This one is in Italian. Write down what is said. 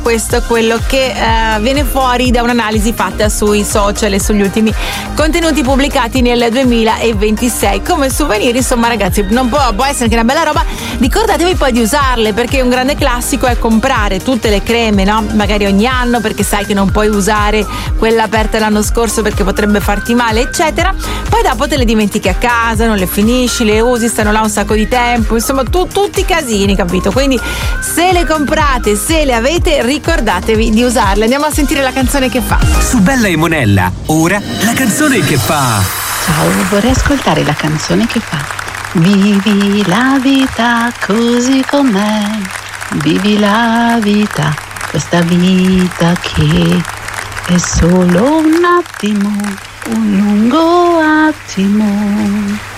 Questo è quello che viene fuori da un'analisi fatta sui social e sugli ultimi contenuti pubblicati nel 2026 come souvenir. Insomma, ragazzi, non può essere che una bella roba. Ricordatevi poi di usarle, perché un grande classico è comprare tutte le creme, no? Magari ogni anno, perché sai che non puoi usare quella aperta l'anno scorso perché potrebbe farti male, eccetera. Poi dopo te le dimentichi a casa, non le finisci, le usi, stanno là un sacco di tempo, insomma tutti casini, capito? Quindi se le comprate, se le avete, ricordatevi di usarle. Andiamo a sentire la canzone che fa. Su Bella e Monella, ora la canzone che fa. Ciao, vorrei ascoltare la canzone che fa. Vivi la vita così com'è, vivi la vita, questa vita che è solo un attimo, un lungo attimo.